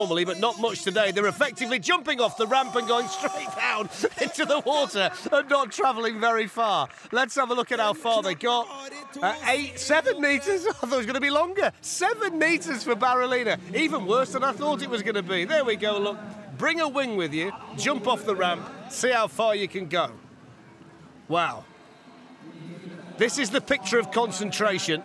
normally, but not much today. They're effectively jumping off the ramp and going straight down into the water and not travelling very far. Let's have a look at how far they got. 7 metres. I thought it was going to be longer. 7 metres for Barolina. Even worse than I thought it was going to be. There we go, look. Bring a wing with you, jump off the ramp, see how far you can go. Wow. This is the picture of concentration.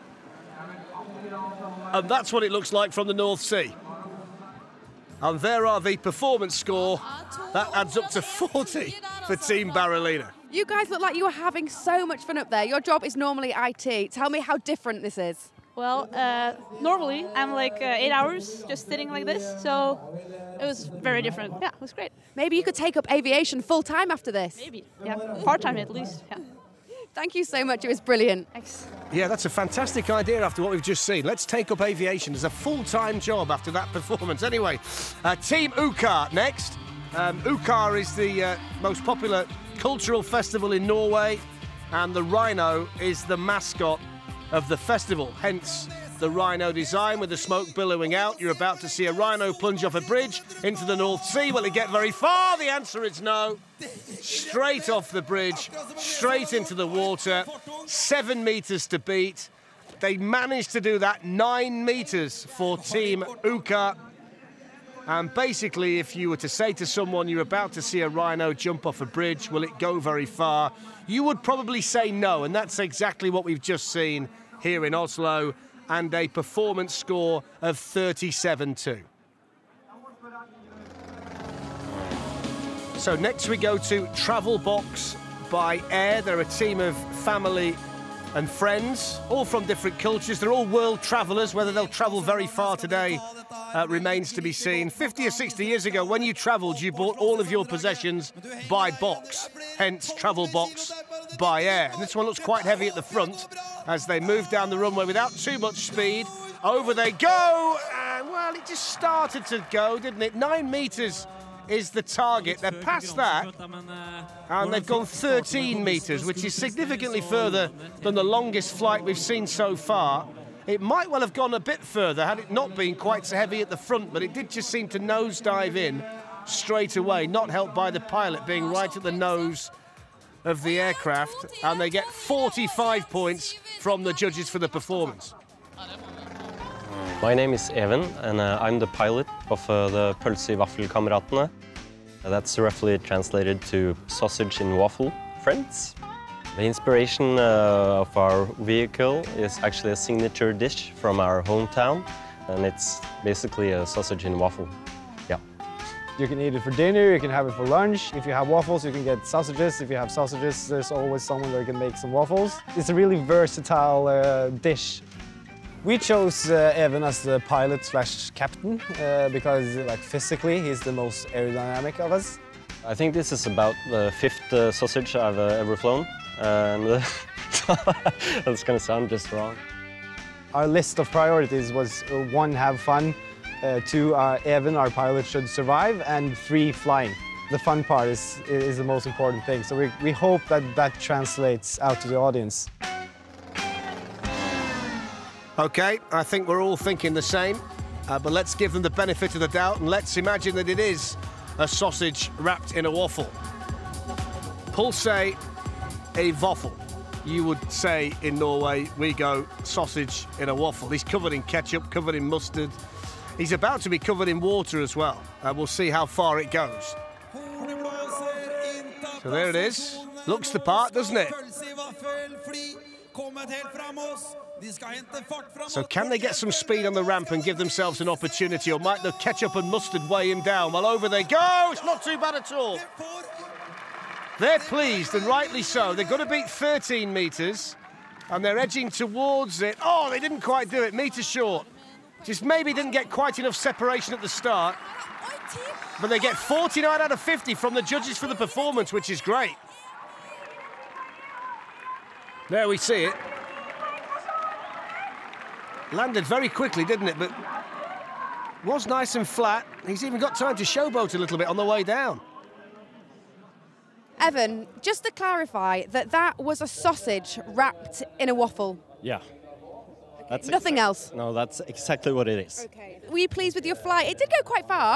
And that's what it looks like from the North Sea. And there are the performance score. That adds up to 40 for Team Barolina. You guys look like you are having so much fun up there. Your job is normally IT. Tell me how different this is. Well, normally I'm like 8 hours just sitting like this, so it was very different. Yeah, it was great. Maybe you could take up aviation full time after this. Maybe, yeah, part-time at least, yeah. Thank you so much, it was brilliant. Thanks. Yeah, that's a fantastic idea after what we've just seen. Let's take up aviation as a full-time job after that performance. Anyway, Team Ukar next. Ukar is the most popular cultural festival in Norway, and the rhino is the mascot of the festival, hence the rhino design with the smoke billowing out. You're about to see a rhino plunge off a bridge into the North Sea. Will it get very far? The answer is no. Straight off the bridge, straight into the water. 7 metres to beat. They managed to do that, 9 metres for Team Ukar. And basically, if you were to say to someone you're about to see a rhino jump off a bridge, will it go very far? You would probably say no, and that's exactly what we've just seen here in Oslo, and a performance score of 37-2. So next we go to Travel Box by Air. They're a team of family and friends, all from different cultures. They're all world travellers. Whether they'll travel very far today remains to be seen. 50 or 60 years ago, when you travelled, you bought all of your possessions by box, hence Travel Box by Air. And this one looks quite heavy at the front as they move down the runway without too much speed. Over they go, and well, it just started to go, didn't it? 9 metres is the target. They're past that, and they've gone 13 metres, which is significantly further than the longest flight we've seen so far. It might well have gone a bit further had it not been quite so heavy at the front, but it did just seem to nosedive in straight away, not helped by the pilot being right at the nose of the aircraft, and they get 45 points from the judges for the performance. My name is Even, and I'm the pilot of the Pølse i Vaffelkameratene. That's roughly translated to sausage in waffle friends. The inspiration of our vehicle is actually a signature dish from our hometown, and it's basically a sausage in waffle. Yeah. You can eat it for dinner, you can have it for lunch. If you have waffles, you can get sausages. If you have sausages, there's always someone that can make some waffles. It's a really versatile dish. We chose Even as the pilot/captain because, like, physically, he's the most aerodynamic of us. I think this is about the 5th sausage I've ever flown, and that's gonna sound just wrong. Our list of priorities was 1, have fun, 2, Even, our pilot, should survive, and 3, flying. The fun part is the most important thing, so we hope that translates out to the audience. Okay, I think we're all thinking the same, but let's give them the benefit of the doubt and let's imagine that it is a sausage wrapped in a waffle. Pølse i vaffel. You would say in Norway, we go sausage in a waffle. He's covered in ketchup, covered in mustard. He's about to be covered in water as well. We'll see how far it goes. So there it is. Looks the part, doesn't it? So can they get some speed on the ramp and give themselves an opportunity, or might the ketchup and mustard weigh him down? Well, over they go. It's not too bad at all. They're pleased, and rightly so. They've got to beat 13 metres, and they're edging towards it. Oh, they didn't quite do it. Metre short. Just maybe didn't get quite enough separation at the start. But they get 49 out of 50 from the judges for the performance, which is great. There we see it. Landed very quickly, didn't it? But was nice and flat. He's even got time to showboat a little bit on the way down. Even, just to clarify, that was a sausage wrapped in a waffle. Yeah. That's Nothing else? No, that's exactly what it is. Okay. Were you pleased with your flight? It did go quite far.